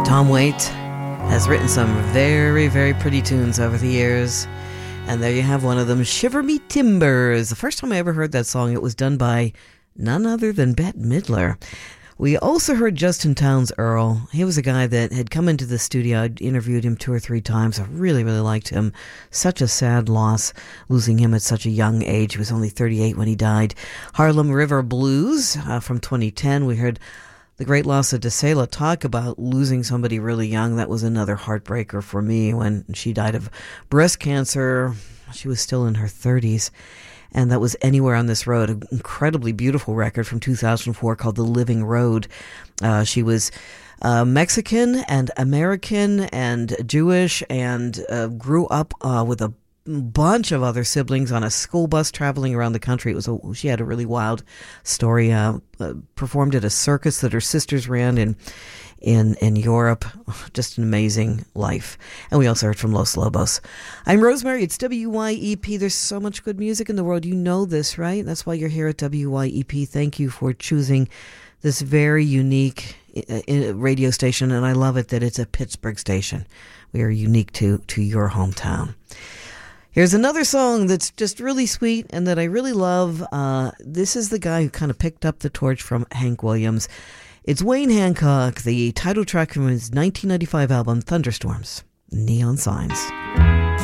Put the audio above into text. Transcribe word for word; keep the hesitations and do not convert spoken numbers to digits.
Tom Waite has written some very, very pretty tunes over the years. And there you have one of them, Shiver Me Timbers. The first time I ever heard that song, it was done by none other than Bette Midler. We also heard Justin Townes Earl. He was a guy that had come into the studio. I'd interviewed him two or three times. I really, really liked him. Such a sad loss, losing him at such a young age. He was only thirty-eight when he died. Harlem River Blues uh, from twenty ten. We heard the great loss of DeSela. Talk about losing somebody really young. That was another heartbreaker for me when she died of breast cancer. She was still in her thirties. And that was Anywhere on This Road, an incredibly beautiful record from two thousand four called The Living Road. Uh, she was uh, Mexican and American and Jewish and uh, grew up uh, with a bunch of other siblings on a school bus traveling around the country. It was a, she had a really wild story. Uh, uh, performed at a circus that her sisters ran in in in Europe. Just an amazing life. And we also heard from Los Lobos. I'm Rosemary. It's W Y E P. There's so much good music in the world. You know this, right? That's why you're here at W Y E P. Thank you for choosing this very unique uh, radio station, and I love it that it's a Pittsburgh station. We are unique to to your hometown. Here's another song that's just really sweet and that I really love. Uh, this is the guy who kind of picked up the torch from Hank Williams. It's Wayne Hancock, the title track from his nineteen ninety-five album, Thunderstorms, Neon Signs.